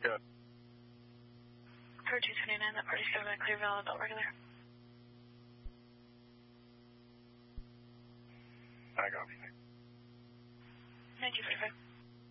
Good. For 229, that party's going to Clearville, adult regular. I copy. 9245.